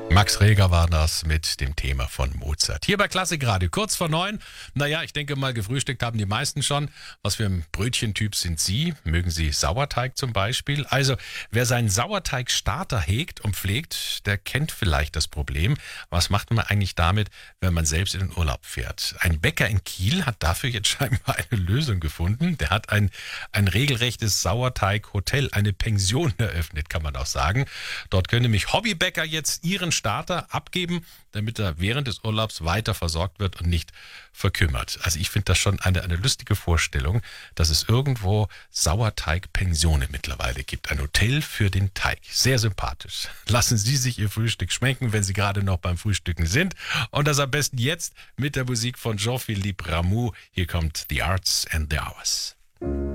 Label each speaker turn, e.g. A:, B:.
A: Max Reger war das mit dem Thema von Mozart. Hier bei Klassikradio, kurz vor 9. Naja, ich denke mal, gefrühstückt haben die meisten schon. Was für ein Brötchentyp sind Sie? Mögen Sie Sauerteig zum Beispiel? Also, wer seinen Sauerteigstarter hegt und pflegt, der kennt vielleicht das Problem. Was macht man eigentlich damit, wenn man selbst in den Urlaub fährt? Ein Bäcker in Kiel hat dafür jetzt scheinbar eine Lösung gefunden. Der hat ein regelrechtes Sauerteighotel, eine Pension eröffnet, kann man auch sagen. Dort können nämlich Hobbybäcker jetzt ihren Starter abgeben, damit er während des Urlaubs weiter versorgt wird und nicht verkümmert. Also ich finde das schon eine lustige Vorstellung, dass es irgendwo Sauerteigpensionen mittlerweile gibt. Ein Hotel für den Teig. Sehr sympathisch. Lassen Sie sich Ihr Frühstück schmecken, wenn Sie gerade noch beim Frühstücken sind. Und das am besten jetzt mit der Musik von Jean-Philippe Rameau. Hier kommt The Arts and the Hours.